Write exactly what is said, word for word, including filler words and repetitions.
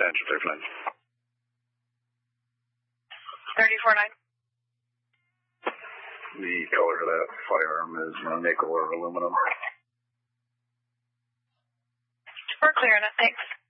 Engine thirty-four nine. thirty-four nine. The color of that firearm is nickel or aluminum. We're clearing it, thanks.